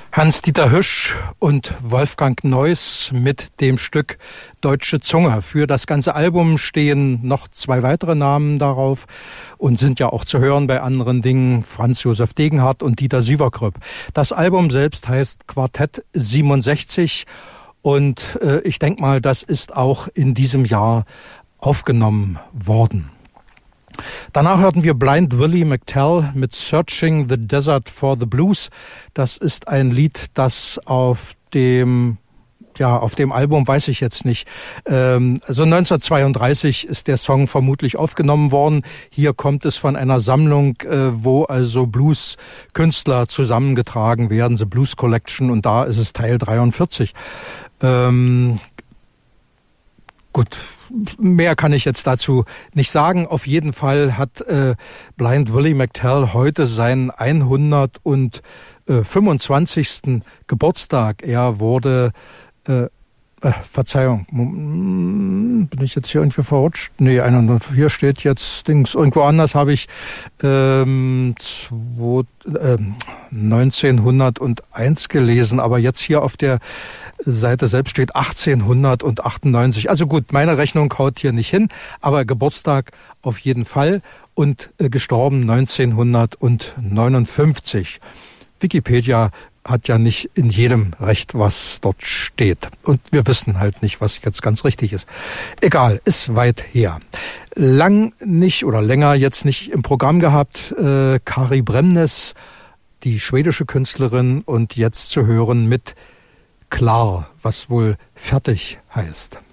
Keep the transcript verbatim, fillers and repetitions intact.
Hans-Dieter Hüsch und Wolfgang Neuss mit dem Stück Deutsche Zunge. Für das ganze Album stehen noch zwei weitere Namen darauf und sind ja auch zu hören bei anderen Dingen, Franz Josef Degenhardt und Dieter Sieverkröpp. Das Album selbst heißt Quartett siebenundsechzig und äh, ich denke mal, das ist auch in diesem Jahr aufgenommen worden. Danach hörten wir Blind Willie McTell mit Searching the Desert for the Blues. Das ist ein Lied, das auf dem, ja, auf dem Album weiß ich jetzt nicht. Ähm, also neunzehnhundertzweiunddreißig ist der Song vermutlich aufgenommen worden. Hier kommt es von einer Sammlung, äh, wo also Blues-Künstler zusammengetragen werden, The Blues Collection, und da ist es Teil dreiundvierzig. Ähm, gut. Mehr kann ich jetzt dazu nicht sagen. Auf jeden Fall hat äh, Blind Willie McTell heute seinen hundertfünfundzwanzigsten Geburtstag. Er wurde, äh, äh, Verzeihung, bin ich jetzt hier irgendwie verrutscht? Nee, hier steht jetzt Dings. Irgendwo anders habe ich ähm, zwei, äh, neunzehnhunderteins gelesen, aber jetzt hier auf der Seite selbst steht achtzehnhundertachtundneunzig. Also gut, meine Rechnung haut hier nicht hin, aber Geburtstag auf jeden Fall und äh, gestorben neunzehnhundertneunundfünfzig. Wikipedia hat ja nicht in jedem recht, was dort steht. Und wir wissen halt nicht, was jetzt ganz richtig ist. Egal, ist weit her. Lang nicht oder länger jetzt nicht im Programm gehabt. Äh, Kari Bremnes, die schwedische Künstlerin, und jetzt zu hören mit Klar, was wohl fertig heißt.